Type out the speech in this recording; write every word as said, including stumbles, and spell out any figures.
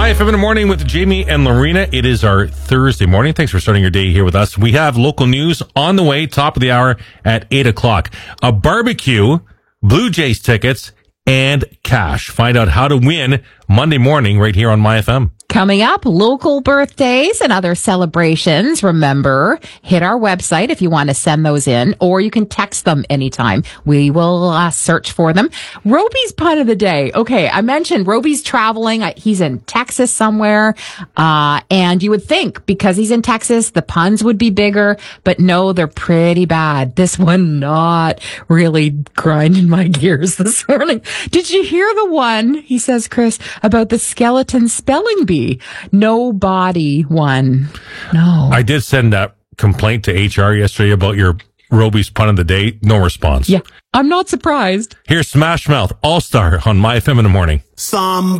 My F M in the morning with Jamie and Lorena. It is our Thursday morning. Thanks for starting your day here with us. We have local news on the way, top of the hour at eight o'clock. A barbecue, Blue Jays tickets, and cash. Find out how to win Monday morning right here on My F M. Coming up, local birthdays and other celebrations. Remember, hit our website if you want to send those in, or you can text them anytime. We will uh, search for them. Roby's pun of the day. Okay, I mentioned Roby's traveling. He's in Texas somewhere. Uh, and you would think because he's in Texas, the puns would be bigger, but no, they're pretty bad. This one not really grinding my gears this morning. Did you hear the one, he says, Chris, about the skeleton spelling bee? No body one. No. I did send that complaint to H R yesterday about your Roby's pun of the day. No response. Yeah, I'm not surprised. Here's Smash Mouth All-Star on My F M in the morning. Some